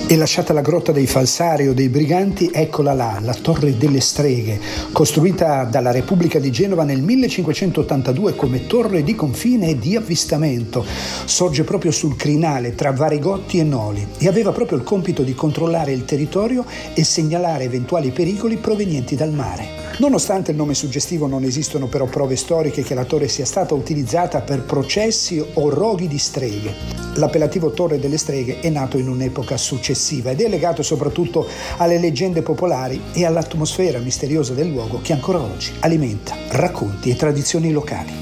E lasciata la grotta dei falsari o dei briganti, eccola là, la Torre delle Streghe, costruita dalla Repubblica di Genova nel 1582 come torre di confine e di avvistamento. Sorge proprio sul crinale tra Varigotti e Noli e aveva proprio il compito di controllare il territorio e segnalare eventuali pericoli provenienti dal mare. Nonostante il nome suggestivo, non esistono però prove storiche che la torre sia stata utilizzata per processi o roghi di streghe. L'appellativo Torre delle Streghe è nato in un'epoca successiva ed è legato soprattutto alle leggende popolari e all'atmosfera misteriosa del luogo che ancora oggi alimenta racconti e tradizioni locali.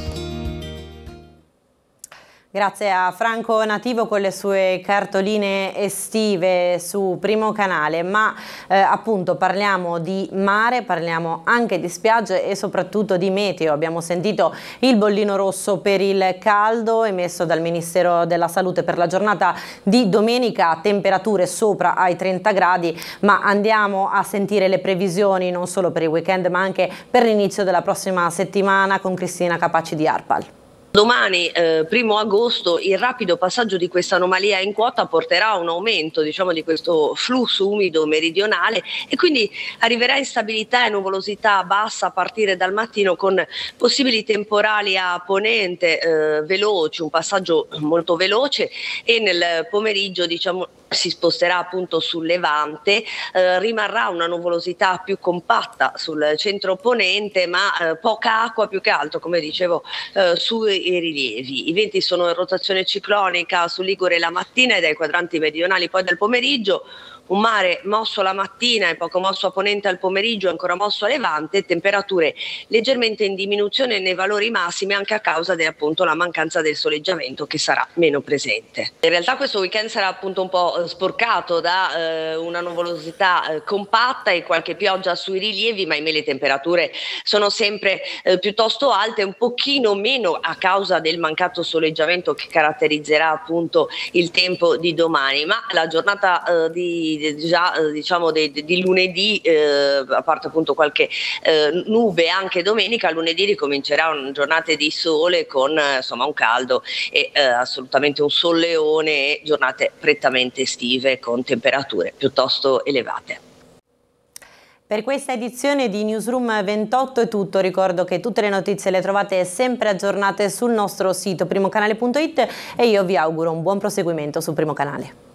Grazie a Franco Nativo con le sue cartoline estive su Primo Canale, ma appunto parliamo di mare, parliamo anche di spiagge e soprattutto di meteo. Abbiamo sentito il bollino rosso per il caldo emesso dal Ministero della Salute per la giornata di domenica, temperature sopra ai 30 gradi, ma andiamo a sentire le previsioni non solo per il weekend ma anche per l'inizio della prossima settimana con Cristina Capaci di ARPAL. Domani, 1° agosto, il rapido passaggio di questa anomalia in quota porterà a un aumento, diciamo, di questo flusso umido meridionale e quindi arriverà instabilità e nuvolosità bassa a partire dal mattino con possibili temporali a ponente veloci, un passaggio molto veloce e nel pomeriggio, diciamo, si sposterà appunto sul levante, rimarrà una nuvolosità più compatta sul centro ponente ma poca acqua più che altro, come dicevo, sui rilievi. I venti sono in rotazione ciclonica su Ligure la mattina e dai quadranti meridionali poi dal pomeriggio. Un mare mosso la mattina e poco mosso a ponente al pomeriggio, ancora mosso a levante, temperature leggermente in diminuzione nei valori massimi anche a causa appunto la mancanza del soleggiamento che sarà meno presente. In realtà questo weekend sarà appunto un po' sporcato da una nuvolosità compatta e qualche pioggia sui rilievi, ma ahimè le temperature sono sempre piuttosto alte, un pochino meno a causa del mancato soleggiamento che caratterizzerà appunto il tempo di domani, ma la giornata di lunedì, a parte appunto qualche nube anche domenica, lunedì ricomincerà una giornata di sole con insomma un caldo e assolutamente un solleone e giornate prettamente estive con temperature piuttosto elevate. Per questa edizione di Newsroom 28 è tutto. Ricordo che tutte le notizie le trovate sempre aggiornate sul nostro sito primocanale.it e io vi auguro un buon proseguimento su Primo Canale.